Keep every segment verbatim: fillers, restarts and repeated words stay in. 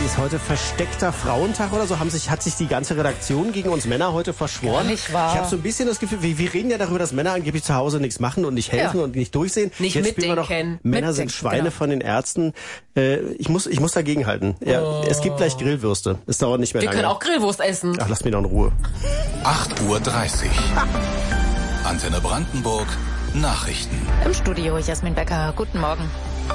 ist heute versteckter Frauentag oder so. Haben sich, hat sich die ganze Redaktion gegen uns Männer heute verschworen? Gar nicht wahr. Ich habe so ein bisschen das Gefühl, wir, wir reden ja darüber, dass Männer angeblich zu Hause nichts machen und nicht helfen ja. und nicht durchsehen. Nicht Jetzt mitdenken. spielen wir doch, Männer mitdenken, sind Schweine genau. von den Ärzten. Äh, ich muss, ich muss dagegenhalten. Ja, oh. Es gibt gleich Grillwürste. Es dauert nicht mehr wir lange. Wir können auch Grillwurst essen. Ach, lass mich doch in Ruhe. acht Uhr dreißig. Antenne Brandenburg. Nachrichten. Im Studio Jasmin Becker. Guten Morgen.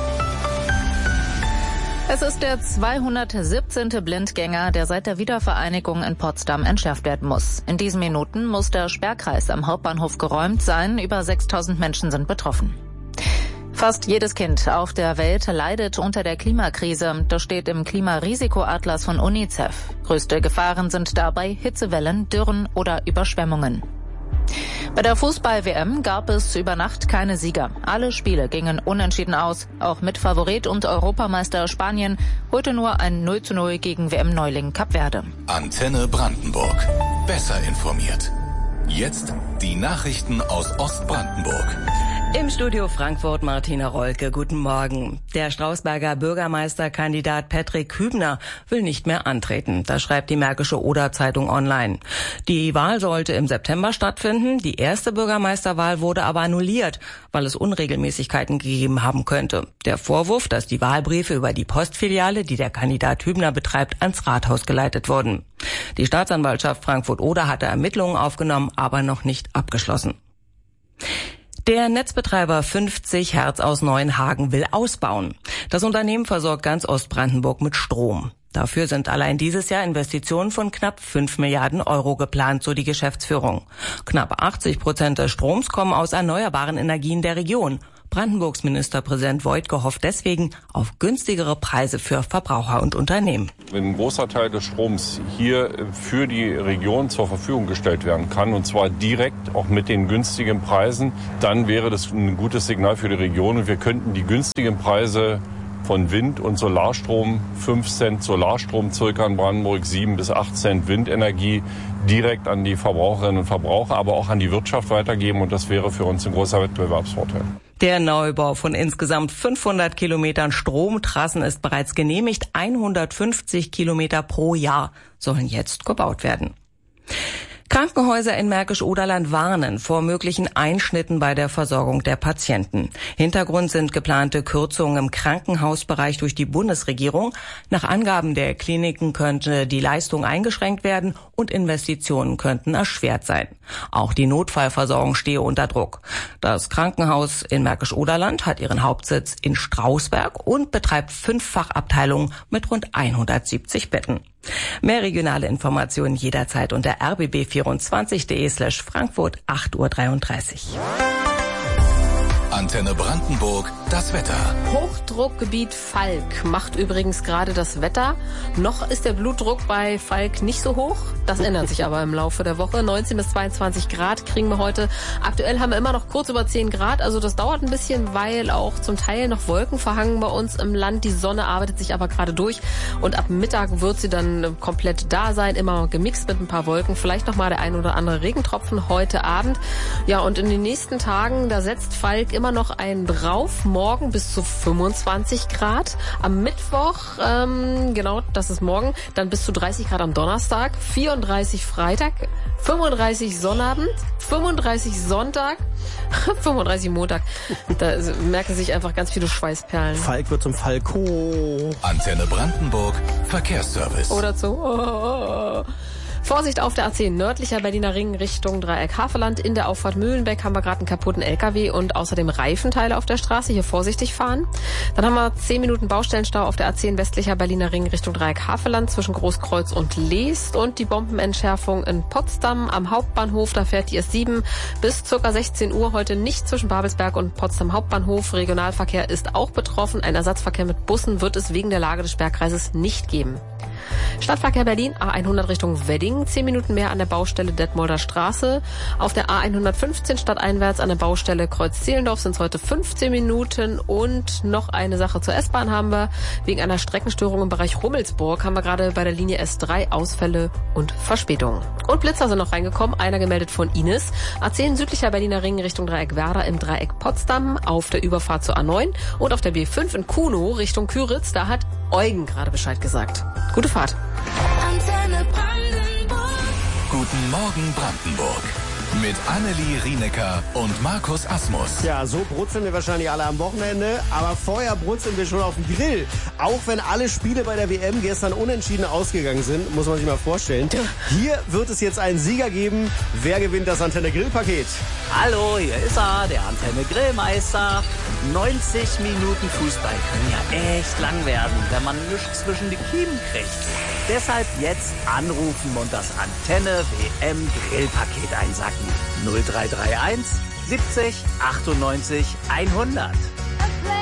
Es ist der zweihundertsiebzehnte Blindgänger, der seit der Wiedervereinigung in Potsdam entschärft werden muss. In diesen Minuten muss der Sperrkreis am Hauptbahnhof geräumt sein. Über sechstausend Menschen sind betroffen. Fast jedes Kind auf der Welt leidet unter der Klimakrise. Das steht im Klimarisikoatlas von UNICEF. Größte Gefahren sind dabei Hitzewellen, Dürren oder Überschwemmungen. Bei der Fußball-W M gab es über Nacht keine Sieger. Alle Spiele gingen unentschieden aus. Auch Mitfavorit und Europameister Spanien holte nur ein null zu null gegen W M-Neuling Kap Verde. Antenne Brandenburg. Besser informiert. Jetzt die Nachrichten aus Ostbrandenburg. Im Studio Frankfurt Martina Rolke. Guten Morgen. Der Strausberger Bürgermeisterkandidat Patrick Hübner will nicht mehr antreten. Das schreibt die Märkische Oder-Zeitung online. Die Wahl sollte im September stattfinden. Die erste Bürgermeisterwahl wurde aber annulliert, weil es Unregelmäßigkeiten gegeben haben könnte. Der Vorwurf, dass die Wahlbriefe über die Postfiliale, die der Kandidat Hübner betreibt, ans Rathaus geleitet wurden. Die Staatsanwaltschaft Frankfurt-Oder hatte Ermittlungen aufgenommen, aber noch nicht abgeschlossen. Der Netzbetreiber fünfzig Hertz aus Neuenhagen will ausbauen. Das Unternehmen versorgt ganz Ostbrandenburg mit Strom. Dafür sind allein dieses Jahr Investitionen von knapp fünf Milliarden Euro geplant, so die Geschäftsführung. Knapp achtzig Prozent des Stroms kommen aus erneuerbaren Energien der Region. Brandenburgs Ministerpräsident Woidke hofft deswegen auf günstigere Preise für Verbraucher und Unternehmen. Wenn ein großer Teil des Stroms hier für die Region zur Verfügung gestellt werden kann, und zwar direkt auch mit den günstigen Preisen, dann wäre das ein gutes Signal für die Region und wir könnten die günstigen Preise von Wind- und Solarstrom, fünf Cent Solarstrom circa in Brandenburg, sieben bis acht Cent Windenergie direkt an die Verbraucherinnen und Verbraucher, aber auch an die Wirtschaft weitergeben und das wäre für uns ein großer Wettbewerbsvorteil. Der Neubau von insgesamt fünfhundert Kilometern Stromtrassen ist bereits genehmigt. hundertfünfzig Kilometer pro Jahr sollen jetzt gebaut werden. Krankenhäuser in Märkisch-Oderland warnen vor möglichen Einschnitten bei der Versorgung der Patienten. Hintergrund sind geplante Kürzungen im Krankenhausbereich durch die Bundesregierung. Nach Angaben der Kliniken könnte die Leistung eingeschränkt werden und Investitionen könnten erschwert sein. Auch die Notfallversorgung stehe unter Druck. Das Krankenhaus in Märkisch-Oderland hat ihren Hauptsitz in Strausberg und betreibt fünf Fachabteilungen mit rund hundertsiebzig Betten. Mehr regionale Informationen jederzeit unter r b b vierundzwanzig punkt d e slash Frankfurt acht Uhr dreiunddreißig. Antenne Brandenburg, das Wetter. Hochdruckgebiet Falk macht übrigens gerade das Wetter. Noch ist der Blutdruck bei Falk nicht so hoch. Das ändert sich aber im Laufe der Woche. neunzehn bis zweiundzwanzig Grad kriegen wir heute. Aktuell haben wir immer noch kurz über zehn Grad. Also das dauert ein bisschen, weil auch zum Teil noch Wolken verhangen bei uns im Land. Die Sonne arbeitet sich aber gerade durch. Und ab Mittag wird sie dann komplett da sein. Immer gemixt mit ein paar Wolken. Vielleicht noch mal der ein oder andere Regentropfen heute Abend. Ja, und in den nächsten Tagen, da setzt Falk immer noch einen drauf. Morgen bis zu fünfundzwanzig Grad. Am Mittwoch, ähm, genau, das ist morgen, dann bis zu dreißig Grad am Donnerstag, vierunddreißig Freitag, fünfunddreißig Sonnabend, fünfunddreißig Sonntag, fünfunddreißig Montag. Da merken sich einfach ganz viele Schweißperlen. Falk wird zum Falko. Antenne Brandenburg, Verkehrsservice. Oder so. Oh. Vorsicht auf der A zehn, nördlicher Berliner Ring Richtung Dreieck-Havelland. In der Auffahrt Mühlenbeck haben wir gerade einen kaputten L K W und außerdem Reifenteile auf der Straße. Hier vorsichtig fahren. Dann haben wir zehn Minuten Baustellenstau auf der A zehn westlicher Berliner Ring Richtung Dreieck-Havelland zwischen Großkreuz und Leest. Und die Bombenentschärfung in Potsdam am Hauptbahnhof. Da fährt die S sieben bis ca. sechzehn Uhr heute nicht zwischen Babelsberg und Potsdam Hauptbahnhof. Regionalverkehr ist auch betroffen. Ein Ersatzverkehr mit Bussen wird es wegen der Lage des Sperrkreises nicht geben. Stadtverkehr Berlin, A hundert Richtung Wedding, zehn Minuten mehr an der Baustelle Detmolder Straße. Auf der A hundertfünfzehn stadteinwärts an der Baustelle Kreuz-Zehlendorf sind es heute fünfzehn Minuten. Und noch eine Sache zur S-Bahn haben wir. Wegen einer Streckenstörung im Bereich Rummelsburg haben wir gerade bei der Linie S drei Ausfälle und Verspätungen. Und Blitzer sind noch reingekommen, einer gemeldet von Ines. A zehn südlicher Berliner Ring Richtung Dreieck Werder im Dreieck Potsdam auf der Überfahrt zur A neun und auf der B fünf in Kuno Richtung Küritz. Da hat Eugen gerade Bescheid gesagt. Gute Fahrt. Antenne Brandenburg. Guten Morgen Brandenburg. Mit Annelie Rienecker und Markus Asmus. Ja, so brutzeln wir wahrscheinlich alle am Wochenende, aber vorher brutzeln wir schon auf dem Grill. Auch wenn alle Spiele bei der W M gestern unentschieden ausgegangen sind, muss man sich mal vorstellen. Hier wird es jetzt einen Sieger geben. Wer gewinnt das Antenne Grill-Paket? Hallo, hier ist er, der Antenne Grillmeister. neunzig Minuten Fußball können ja echt lang werden, wenn man nichts zwischen die Kiemen kriegt. Deshalb jetzt anrufen und das Antenne W M Grillpaket einsacken. null drei drei eins siebzig achtundneunzig hundert.